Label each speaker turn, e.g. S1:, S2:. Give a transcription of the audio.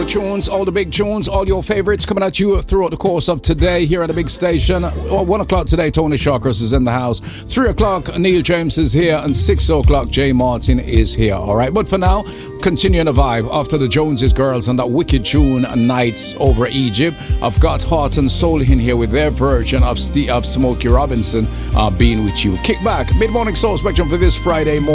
S1: the tunes, all the big tunes, all your favorites coming at you throughout the course of today here at the big station. 1 o'clock today, Tony Shockers is in the house. 3 o'clock, Neil James is here. And 6 o'clock, Jay Martin is here. All right, but for now, continuing the vibe after the Joneses Girls and that wicked tune, Nights Over Egypt. I've got Heart and Soul in here with their version of Smokey Robinson, Being With You. Kick back, mid-morning soul spectrum for this Friday morning.